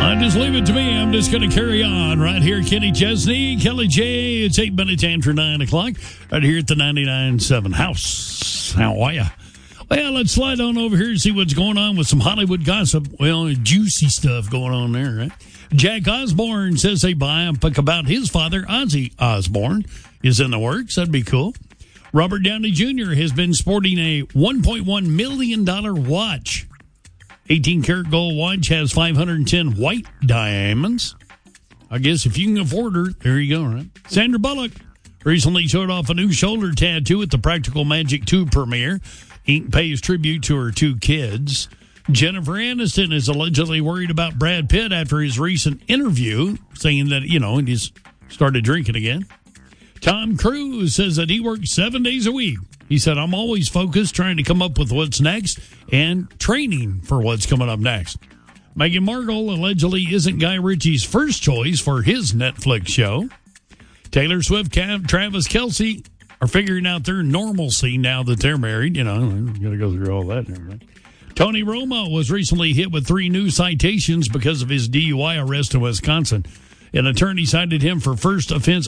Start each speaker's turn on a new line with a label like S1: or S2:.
S1: Just leave it to me. I'm just going to carry on right here. Kenny Chesney, Kelly J. It's 8 minutes after 9 o'clock right here at the 99.7 House. How are you? Well, let's slide on over here and see what's going on with some Hollywood gossip. Well, juicy stuff going on there, right? Jack Osborne says a biopic about his father, Ozzy Osbourne, is in the works. That'd be cool. Robert Downey Jr. has been sporting a $1.1 million watch. 18-karat gold watch has 510 white diamonds. I guess if you can afford her, there you go, right? Sandra Bullock recently showed off a new shoulder tattoo at the Practical Magic 2 premiere. Ink pays tribute to her 2 kids. Jennifer Aniston is allegedly worried about Brad Pitt after his recent interview, saying that, he just started drinking again. Tom Cruise says that he works 7 days a week. He said, I'm always focused trying to come up with what's next and training for what's coming up next. Meghan Markle allegedly isn't Guy Ritchie's first choice for his Netflix show. Taylor Swift, Travis Kelce are figuring out their normalcy now that they're married. You got to go through all that. Tony Romo was recently hit with 3 new citations because of his DUI arrest in Wisconsin. An attorney cited him for first offense